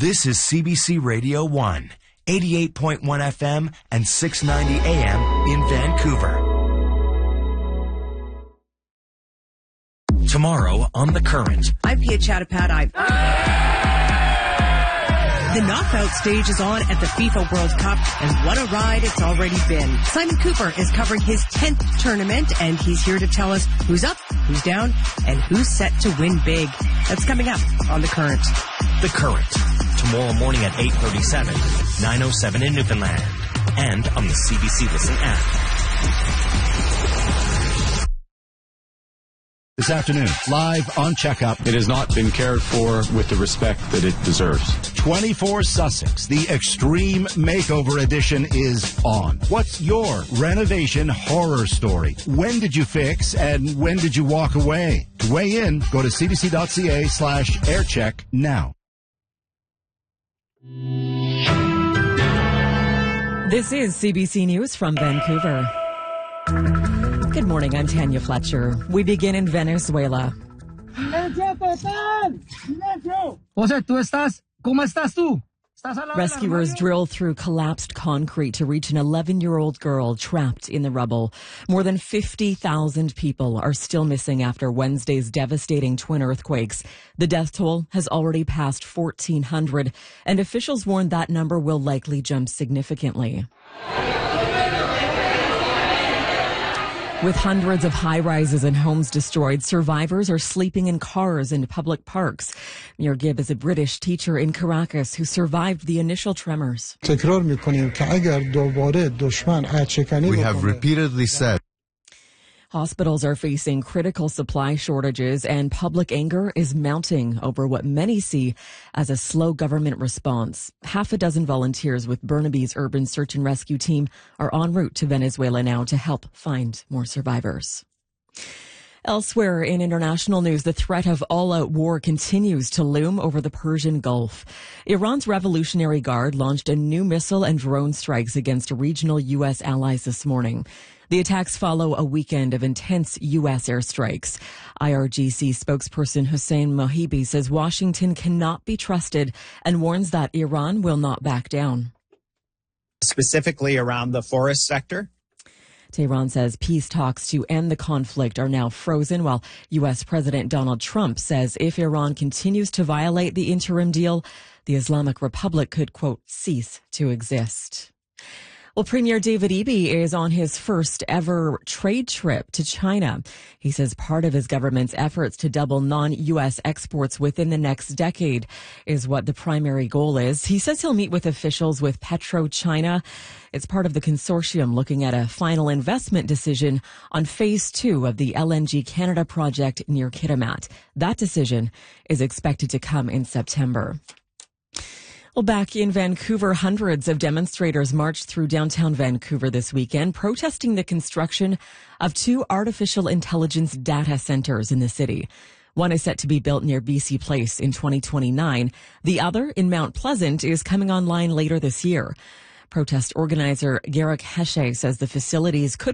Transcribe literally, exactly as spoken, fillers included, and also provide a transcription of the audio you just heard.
This is C B C Radio one, eighty-eight point one F M and six ninety A M in Vancouver. Tomorrow on The Current. I'm Pia Chattopadhyay. The knockout stage is on at the FIFA World Cup, and what a ride it's already been. Simon Cooper is covering his tenth tournament, and he's here to tell us who's up, who's down, and who's set to win big. That's coming up on The Current. The Current. Tomorrow morning at eight thirty-seven, nine oh seven in Newfoundland, and on the C B C Listen app. This afternoon, live on Checkup. It has not been cared for with the respect that it deserves. twenty-four Sussex, the Extreme Makeover Edition is on. What's your renovation horror story? When did you fix and when did you walk away? To weigh in, go to cbc.ca slash aircheck now. This is C B C News from Vancouver. Good morning, I'm Tanya Fletcher. We begin in Venezuela. Rescuers drill through collapsed concrete to reach an eleven-year-old girl trapped in the rubble. More than fifty thousand people are still missing after Wednesday's devastating twin earthquakes. The death toll has already passed fourteen hundred, and officials warn that number will likely jump significantly. With hundreds of high-rises and homes destroyed, survivors are sleeping in cars and public parks. Mir Gibb is a British teacher in Caracas who survived the initial tremors. We have repeatedly said. Hospitals are facing critical supply shortages, and public anger is mounting over what many see as a slow government response. Half a dozen volunteers with Burnaby's Urban Search and Rescue Team are en route to Venezuela now to help find more survivors. Elsewhere in international news, the threat of all-out war continues to loom over the Persian Gulf. Iran's Revolutionary Guard launched a new missile and drone strikes against regional U S allies this morning. The attacks follow a weekend of intense U S airstrikes. I R G C spokesperson Hossein Mohibi says Washington cannot be trusted and warns that Iran will not back down. Specifically around the forest sector. Tehran says peace talks to end the conflict are now frozen, while U S President Donald Trump says if Iran continues to violate the interim deal, the Islamic Republic could, quote, cease to exist. Well, Premier David Eby is on his first ever trade trip to China. He says part of his government's efforts to double non-U S exports within the next decade is what the primary goal is. He says he'll meet with officials with PetroChina. It's part of the consortium looking at a final investment decision on phase two of the L N G Canada project near Kitimat. That decision is expected to come in September. Well, back in Vancouver, hundreds of demonstrators marched through downtown Vancouver this weekend, protesting the construction of two artificial intelligence data centers in the city. One is set to be built near B C Place in twenty twenty-nine. The other, in Mount Pleasant, is coming online later this year. Protest organizer Garrick Heshe says the facilities could